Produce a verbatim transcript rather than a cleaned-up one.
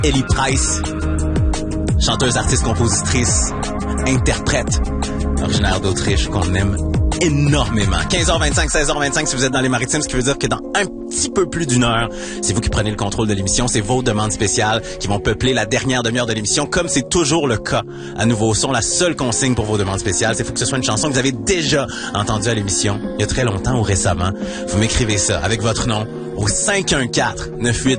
Ellie Price, chanteuse, artiste, compositrice, interprète, originaire d'Autriche, qu'on aime énormément. quinze heures vingt-cinq, seize heures vingt-cinq si vous êtes dans les Maritimes, ce qui veut dire que dans un petit peu plus d'une heure, c'est vous qui prenez le contrôle de l'émission. C'est vos demandes spéciales qui vont peupler la dernière demi-heure de l'émission, comme c'est toujours le cas à Nouveau Son. La seule consigne pour vos demandes spéciales, c'est qu'il faut que ce soit une chanson que vous avez déjà entendue à l'émission, il y a très longtemps ou récemment. Vous m'écrivez ça avec votre nom au cinq un quatre, neuf huit